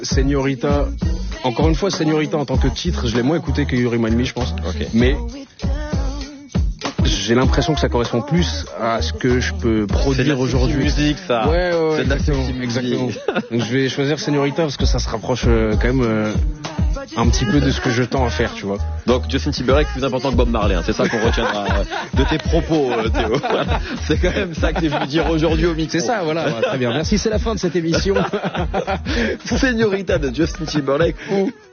Señorita, encore une fois, Señorita en tant que titre, je l'ai moins écouté que You Remind Me, je pense. Okay. Mais j'ai l'impression que ça correspond plus à ce que je peux produire aujourd'hui. C'est de la musique, ça. Ouais, c'est de la exactement. Exactement. Donc je vais choisir Señorita parce que ça se rapproche quand même un petit peu de ce que je tends à faire, tu vois. Donc Justin Timberlake plus important que Bob Marley, hein. C'est ça qu'on retiendra de tes propos, Théo. Voilà. C'est quand même ça que tu es venu dire aujourd'hui au micro. C'est ça, voilà. Très bien. Merci, c'est la fin de cette émission. Señorita de Justin Timberlake ou